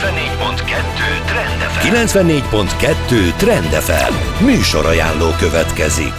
Trend FM. 94.2 Trend FM. Műsorajánló következik.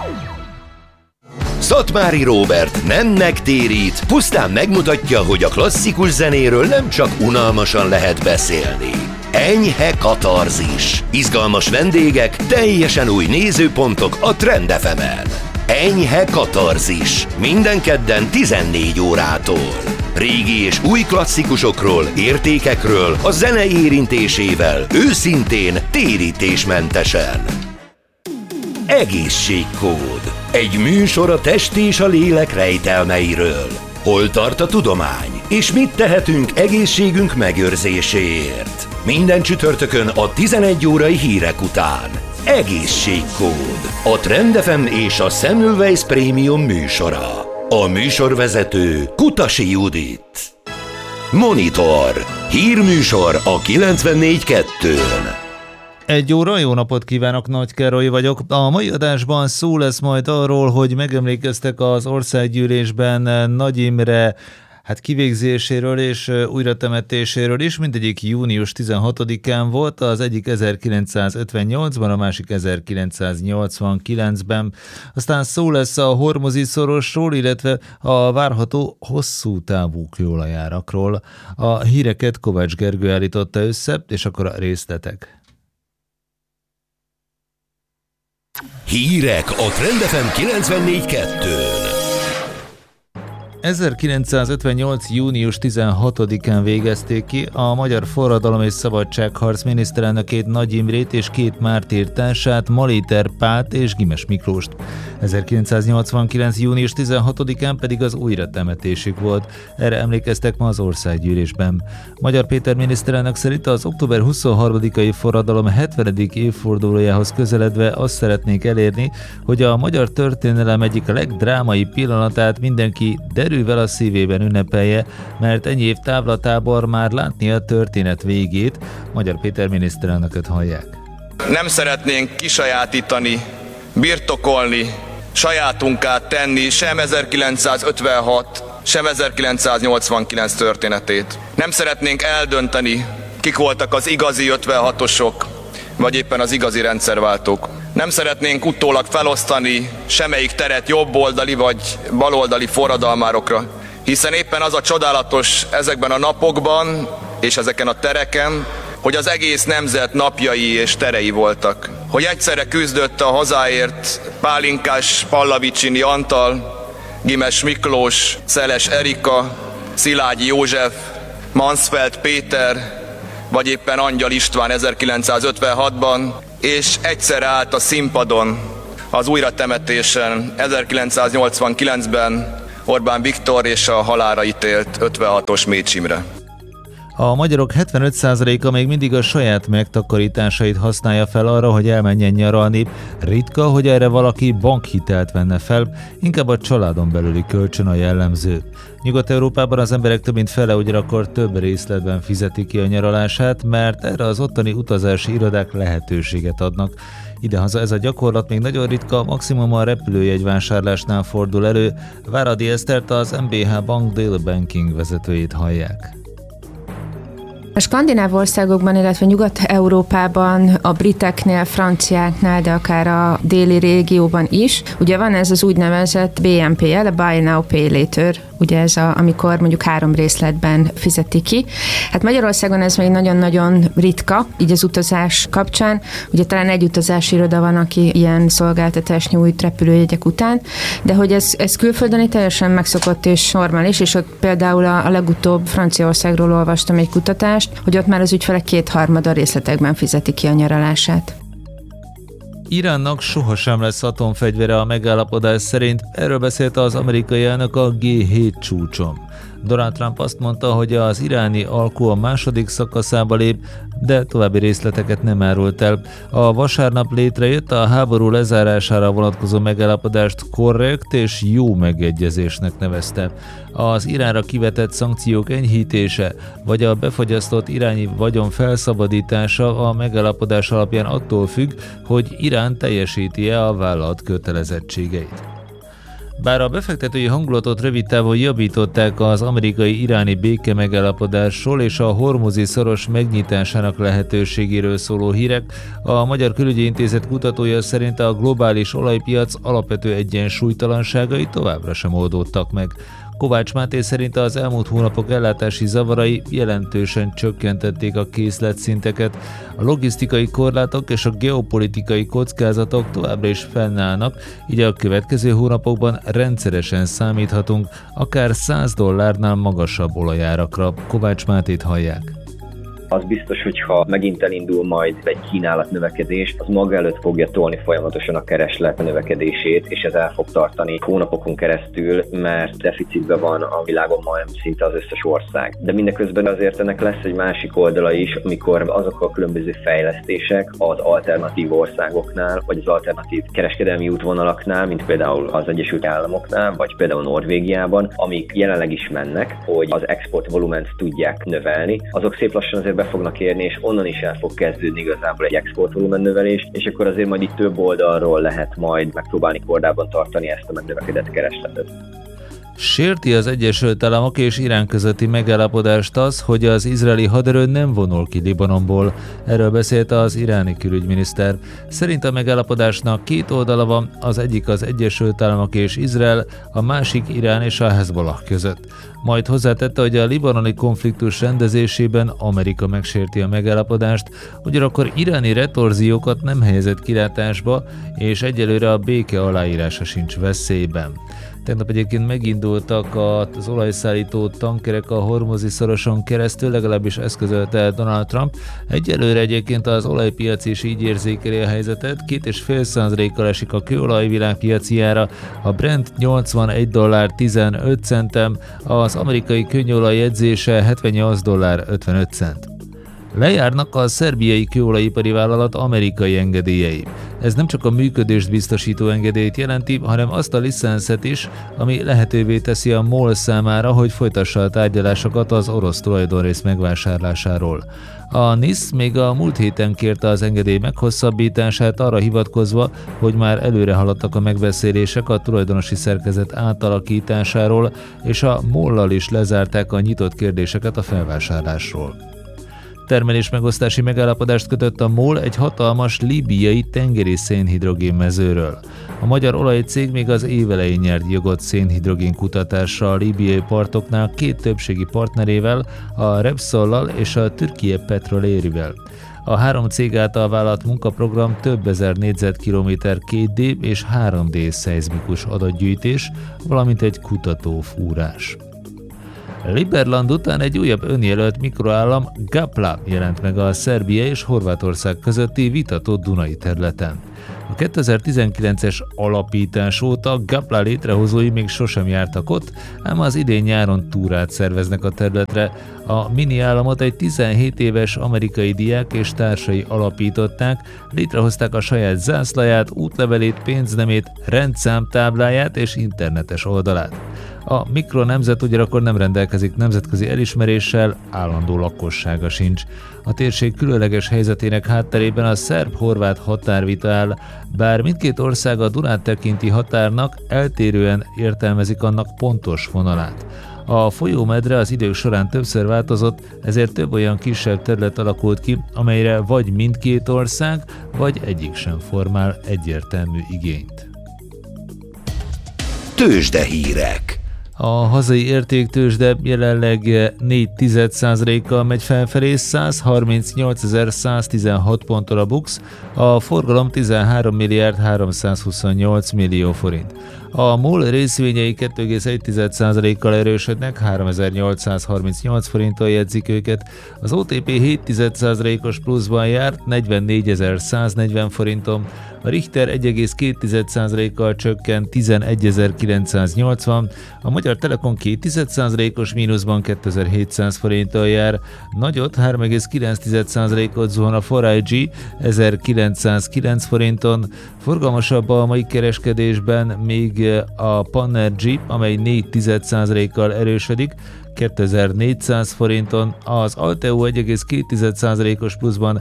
Szatmári Róbert nem megtérít, pusztán megmutatja, hogy a klasszikus zenéről nem csak unalmasan lehet beszélni. Enyhe katarzis, izgalmas vendégek, teljesen új nézőpontok a Trend FM-en. Enyhe katarzis, minden kedden 14 órától. Régi és új klasszikusokról, értékekről, a zene érintésével, őszintén, térítésmentesen. Egészségkód. Egy műsor a test és a lélek rejtelmeiről. Hol tart a tudomány? És mit tehetünk egészségünk megőrzéséért? Minden csütörtökön a 11 órai hírek után. Egészségkód. A Trend FM és a Semmelweis Premium műsora. A műsorvezető Kutasi Judit. Monitor. Hírműsor a 94.2-n. 1 óra, jó napot kívánok, Nagy Károly vagyok. A mai adásban szó lesz majd arról, hogy megemlékeztek az országgyűlésben Nagy Imre kivégzéséről és újratemetéséről is. Mindegyik június 16-án volt, az egyik 1958-ban, a másik 1989-ben. Aztán szó lesz a Hormozi szorosról, illetve a várható hosszú távú kőolajárakról. A híreket Kovács Gergő állította össze, és akkor a részletek. Hírek a Trend FM 94.2-n. 1958. június 16-án végezték ki a Magyar Forradalom és Szabadságharc miniszterelnökét, Nagy Imrét és 2 mártírtársát, Maléter Pált és Gimes Miklóst. 1989. június 16-án pedig az újratemetésük volt. Erre emlékeztek ma az országgyűlésben. Magyar Péter miniszterelnök szerint az október 23-ai forradalom 70. évfordulójához közeledve azt szeretnék elérni, hogy a magyar történelem egyik a legdrámai pillanatát mindenki derűvel a szívében ünnepelje, mert ennyi év távlatából már látni a történet végét. Magyar Péter miniszterelnököt hallják. Nem szeretnénk kisajátítani, birtokolni, sajátunká tenni sem 1956, sem 1989 történetét. Nem szeretnénk eldönteni, kik voltak az igazi 56-osok, vagy éppen az igazi rendszerváltók. Nem szeretnénk utólag felosztani semmelyik teret jobboldali vagy baloldali forradalmárokra, hiszen éppen az a csodálatos ezekben a napokban és ezeken a tereken, hogy az egész nemzet napjai és terei voltak. Hogy egyszerre küzdött a hazáért Pálinkás Pallavicsini Antal, Gimes Miklós, Szeles Erika, Szilágyi József, Mansfeld Péter, vagy éppen Angyal István 1956-ban, és egyszerre állt a színpadon az újratemetésen 1989-ben Orbán Viktor és a halálra ítélt 56-os Mécs Imre. A magyarok 75%-a még mindig a saját megtakarításait használja fel arra, hogy elmenjen nyaralni. Ritka, hogy erre valaki bankhitelt venne fel, inkább a családon belüli kölcsön a jellemző. Nyugat-Európában az emberek több mint fele ugyanakkor több részletben fizeti ki a nyaralását, mert erre az ottani utazási irodák lehetőséget adnak. Idehaza ez a gyakorlat még nagyon ritka, maximum a repülőjegyvásárlásnál fordul elő. Váradi Esztert, az MBH Bank Daily Banking vezetőjét hallják. A skandináv országokban, illetve Nyugat-Európában, a briteknél, franciáknál, de akár a déli régióban is, ugye van ez az úgynevezett BNPL, a Buy Now Pay Later, ugye ez amikor mondjuk 3 részletben fizeti ki. Hát Magyarországon ez még nagyon-nagyon ritka, így az utazás kapcsán. Ugye talán egy utazási iroda van, aki ilyen szolgáltatást nyújt repülőjegyek után, de hogy ez külföldön teljesen megszokott és normális, és ott például a legutóbb Franciaországról olvastam egy kutatást, hogy ott már az ügyfelek 2/3 részletekben fizeti ki a nyaralását. Iránnak sohasem lesz atomfegyvere a megállapodás szerint, erről beszélt az amerikai elnök a G7 csúcson. Donald Trump azt mondta, hogy az iráni alkú a második szakaszába lép, de további részleteket nem árult el. A vasárnap létrejött a háború lezárására vonatkozó megállapodást korrekt és jó megegyezésnek nevezte. Az Iránra kivetett szankciók enyhítése, vagy a befagyasztott irányi vagyon felszabadítása a megállapodás alapján attól függ, hogy Irán teljesíti-e a vállalt kötelezettségeit. Bár a befektetői hangulatot rövid távon javították az amerikai-iráni béke megállapodásról és a hormuzi szoros megnyitásának lehetőségéről szóló hírek, a Magyar Külügyi Intézet kutatója szerint a globális olajpiac alapvető egyensúlytalanságai továbbra sem oldódtak meg. Kovács Máté szerint az elmúlt hónapok ellátási zavarai jelentősen csökkentették a készletszinteket. A logisztikai korlátok és a geopolitikai kockázatok továbbra is fennállnak, így a következő hónapokban rendszeresen számíthatunk akár $100 magasabb olajárakra. Kovács Mátét hallják. Az biztos, hogy ha megint elindul majd egy kínálat növekedés, az maga előtt fogja tolni folyamatosan a kereslet növekedését, és ez el fog tartani hónapokon keresztül, mert deficitben van a világon majdnem szinte az összes ország. De mindeközben azért ennek lesz egy másik oldala is, amikor azok a különböző fejlesztések az alternatív országoknál, vagy az alternatív kereskedelmi útvonalaknál, mint például az Egyesült Államoknál, vagy például Norvégiában, amik jelenleg is mennek, hogy az exportvolument tudják növelni, azok szép lassan azért be fognak érni, és onnan is el fog kezdődni igazából egy exportvolumen növelés, és akkor azért majd itt több oldalról lehet majd megpróbálni kordában tartani ezt a megnövekedett keresletet. Sérti az Egyesült Államok és Irán közötti megállapodást az, hogy az izraeli haderő nem vonul ki Libanonból. Erről beszélt az iráni külügyminiszter. Szerint a megállapodásnak két oldala van, az egyik az Egyesült Államok és Izrael, a másik Irán és a Hezbollah között. Majd hozzátette, hogy a libanoni konfliktus rendezésében Amerika megsérti a megállapodást, ugyanakkor iráni retorziókat nem helyezett kilátásba, és egyelőre a béke aláírása sincs veszélyben. Tegnap egyébként megindultak az olajszállító tankerek a hormuzi szoroson keresztül, legalábbis ezt közölte Donald Trump. Egyelőre egyébként az olajpiac is így érzékeli a helyzetet, 2,5%-kal esik a kőolaj világpiaci ára, a Brent $81.15, az amerikai könnyolaj jegyzése $78.55. Lejárnak a szerbiai kőolajipari vállalat amerikai engedélyei. Ez nem csak a működést biztosító engedélyt jelenti, hanem azt a licenszet is, ami lehetővé teszi a MOL számára, hogy folytassa a tárgyalásokat az orosz tulajdonrész megvásárlásáról. A NIS még a múlt héten kérte az engedély meghosszabbítását arra hivatkozva, hogy már előre haladtak a megbeszélések a tulajdonosi szerkezet átalakításáról, és a MOL-lal is lezárták a nyitott kérdéseket a felvásárlásról. Termelésmegosztási megállapodást kötött a MOL egy hatalmas líbiai tengeri szénhidrogén mezőről. A magyar olajcég még az év elején nyert jogot szénhidrogén kutatásra a líbiai partoknál két többségi partnerével, a Repsollal és a Türkiye Petrolerivel. A három cég által vállalt munkaprogram több ezer négyzetkilométer 2D és 3D szeizmikus adatgyűjtés, valamint egy kutatófúrás. Liberland után egy újabb önjelölt mikroállam, Gapla jelent meg a Szerbia és Horvátország közötti vitatott Dunai területen. A 2019-es alapítás óta Gapla létrehozói még sosem jártak ott, ám az idén nyáron túrát szerveznek a területre. A mini államot egy 17 éves amerikai diák és társai alapították, létrehozták a saját zászlaját, útlevelét, pénznemét, rendszámtábláját és internetes oldalát. A mikronemzet ugyanakkor nem rendelkezik nemzetközi elismeréssel, állandó lakossága sincs. A térség különleges helyzetének hátterében a szerb-horvát határvita áll, bár mindkét ország a Dunát tekinti határnak, eltérően értelmezik annak pontos vonalát. A folyómedre az idők során többször változott, ezért több olyan kisebb terület alakult ki, amelyre vagy mindkét ország, vagy egyik sem formál egyértelmű igényt. Tőzsdehírek. A hazai értéktőzsde jelenleg 0,4%-kal megy felfelé, 138.116 ponttól a BUX, a forgalom 13 milliárd 328 millió forint. A MOL részvényei 2,1%-kal erősödnek, 3838 forinttal jegyzik őket, az OTP 7,1%-os pluszban járt, 44.140 forinton, a Richter 1,2%-kal csökkent, 11.980, a Magyar Telekom 2,1%-os mínuszban 2700 forinttal jár, nagyot 3,9%-ot zuhan a 4IG 1909 forinton, forgalmasabb a mai kereskedésben még a Panergy, amely 4,1%-kal erősödik, 2400 forinton, az Alteo 1,2%-os pluszban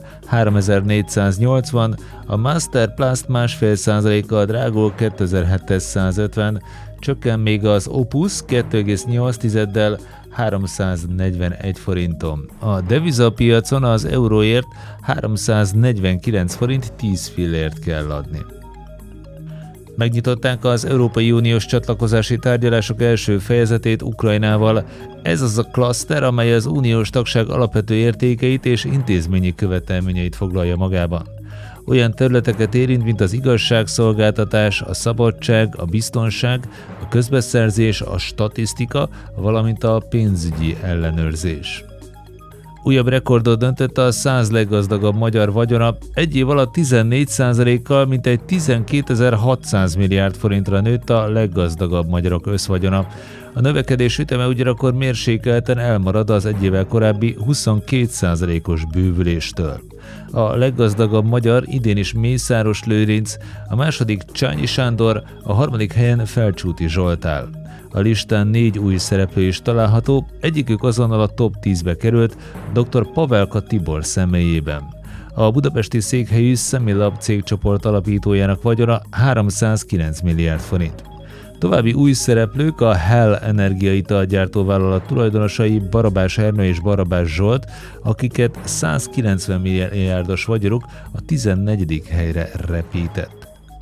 3480, a Masterplast 1,5%-kal drágul 2750, Csökken még az Opus 2,8-del 341 forinton. A devizapiacon az euróért 349 forint 10 fillért kell adni. Megnyitották az Európai Uniós csatlakozási tárgyalások első fejezetét Ukrajnával. Ez az a klaszter, amely az uniós tagság alapvető értékeit és intézményi követelményeit foglalja magában. Olyan területeket érint, mint az igazságszolgáltatás, a szabadság, a biztonság, a közbeszerzés, a statisztika, valamint a pénzügyi ellenőrzés. Újabb rekordot döntött a 100 leggazdagabb magyar vagyona, egy év alatt 14%-kal, mintegy 12.600 milliárd forintra nőtt a leggazdagabb magyarok összvagyona. A növekedés üteme ugyanakkor mérsékelten elmarad az egy évvel korábbi 22%-os bővüléstől. A leggazdagabb magyar idén is Mészáros Lőrinc, a második Csányi Sándor, a harmadik helyen Felcsúti Zsolt áll. A listán 4 új szereplő is található, egyikük azonnal a top 10-be került, dr. Pavelka Tibor személyében. A budapesti székhelyű Semilab cégcsoport alapítójának vagyona 309 milliárd forint. További új szereplők a Hell energiaitalgyártó vállalat tulajdonosai Barabás Ernő és Barabás Zsolt, akiket 190 milliárdos vagyonuk a 14. helyre repített.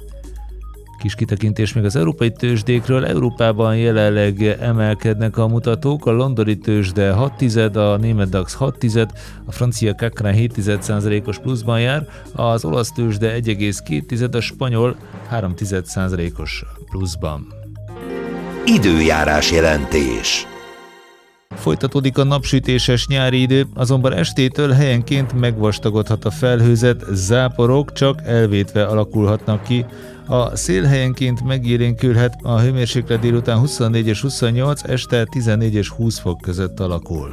Kis kitekintés még az európai tőzsdékről. Európában jelenleg emelkednek a mutatók, a londoni tőzsde 6,1, a német DAX 6,1, a francia CAC 7,1%-os pluszban jár, az olasz tőzsde 1,2, a spanyol 3,1%-os pluszban. Időjárás jelentés. Folytatódik a napsütéses nyári idő, azonban estétől helyenként megvastagodhat a felhőzet, záporok csak elvétve alakulhatnak ki. A szél helyenként megélénkülhet, a hőmérséklet délután 24 és 28, este 14 és 20 fok között alakul.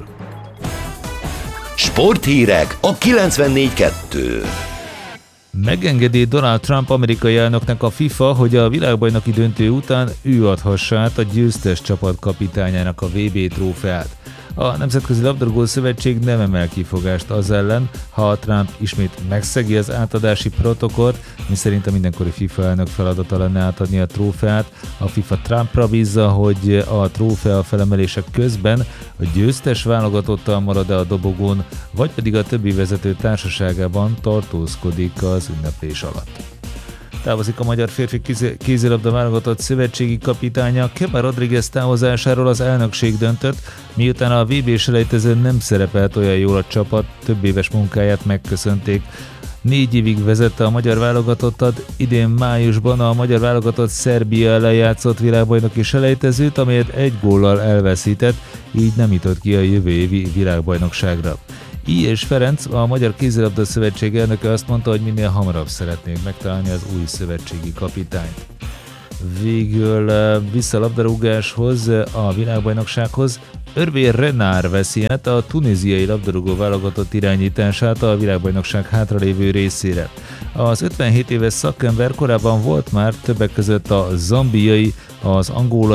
Sporthírek a 94.2. Megengedi Donald Trump amerikai elnöknek a FIFA, hogy a világbajnoki döntő után ő adhassa át a győztes csapat kapitányának a VB trófeát. A Nemzetközi Labdarúgó Szövetség nem emel kifogást az ellen, ha a Trump ismét megszegi az átadási protokollt, miszerint a mindenkori FIFA elnök feladata lenne átadni a trófeát. A FIFA Trumpra bízza, hogy a trófea felemelések közben a győztes válogatottal marad-e a dobogón, vagy pedig a többi vezető társaságában tartózkodik az ünneplés alatt. Távozik a magyar férfi kézilabda válogatott szövetségi kapitánya. Keba Rodriguez távozásáról az elnökség döntött, miután a VB-selejtezőn nem szerepelt olyan jól a csapat, több éves munkáját megköszönték. 4 évig vezette a magyar válogatottat, idén májusban a magyar válogatott Szerbia ellen játszott világbajnoki selejtezőt, amelyet 1 góllal elveszített, így nem jutott ki a jövő évi világbajnokságra. I. Ferenc, a Magyar Kézilabda Szövetség elnöke azt mondta, hogy minél hamarabb szeretnék megtalálni az új szövetségi kapitányt. Végül vissza labdarúgáshoz, a világbajnoksághoz. Hervé Renard veszi át a tunéziai labdarúgó válogatott irányítását a világbajnokság hátralévő részére. Az 57 éves szakember korábban volt már többek között a zambiai, az angolai